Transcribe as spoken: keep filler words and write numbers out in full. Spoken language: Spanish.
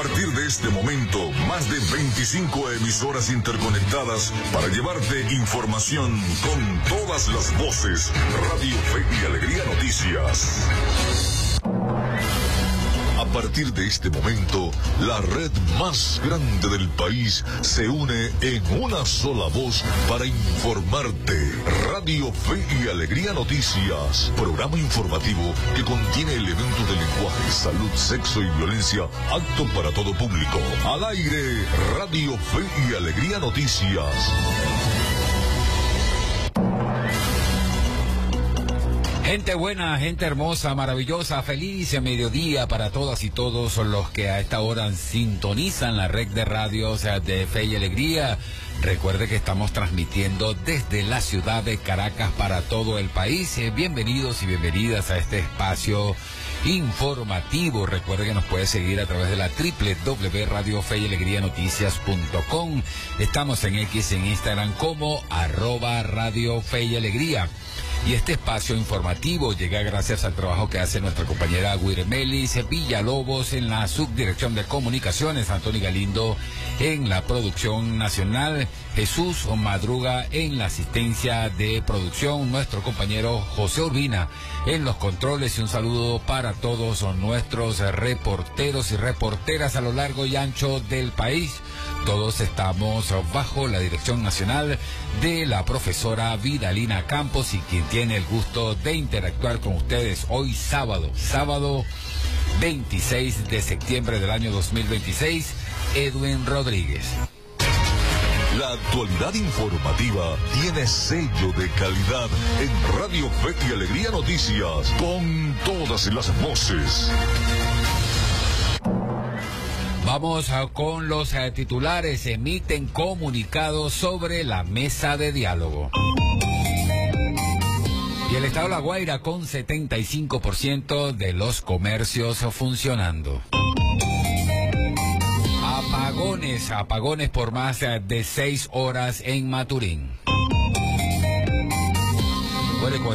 partir de este momento, más de veinticinco emisoras interconectadas para llevarte información con todas las voces. Radio Fe y Alegría Noticias. A partir de este momento, la red más grande del país se une en una sola voz para informarte. Radio Fe y Alegría Noticias, programa informativo que contiene elementos de lenguaje, salud, sexo y violencia, apto para todo público. Al aire, Radio Fe y Alegría Noticias. Gente buena, gente hermosa, maravillosa, feliz mediodía para todas y todos los que a esta hora sintonizan la red de radios de Fe y Alegría. Recuerde que estamos transmitiendo desde la ciudad de Caracas para todo el país. Bienvenidos y bienvenidas a este espacio informativo. Recuerde que nos puede seguir a través de la doble u doble u doble u punto radio fe y alegría noticias punto com. Estamos en X, en Instagram como arroba Radio Fe y Alegría. Y este espacio informativo llega gracias al trabajo que hace nuestra compañera Guiremelis Villalobos en la subdirección de comunicaciones, Antonio Galindo en la producción nacional, Jesús Madruga en la asistencia de producción, nuestro compañero José Urbina en los controles, y un saludo para todos nuestros reporteros y reporteras a lo largo y ancho del país. Todos estamos bajo la dirección nacional de la profesora Vidalina Campos, y quien tiene el gusto de interactuar con ustedes hoy sábado, sábado veintiséis de septiembre del año dos mil veintiséis, Edwin Rodríguez. La actualidad informativa tiene sello de calidad en Radio Fe y Alegría Noticias, con todas las voces. Vamos a, con los eh, titulares. Emiten comunicados sobre la mesa de diálogo. Y el estado de La Guaira con setenta y cinco por ciento de los comercios funcionando. Apagones, apagones por más eh, de seis horas en Maturín. Puede